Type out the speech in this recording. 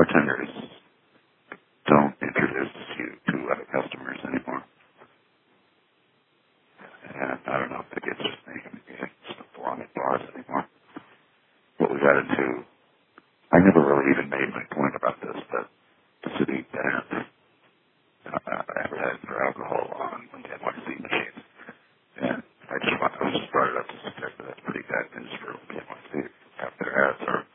bartenders don't introduce you to other customers anymore. And I don't know if it's just me, maybe I just don't belong at bars anymore. What we got into, I never really even made my point about this, but the city banned advertising for alcohol on NYC machines. And I was just brought it up to suggest that that's pretty bad news for NYC. Have their ads are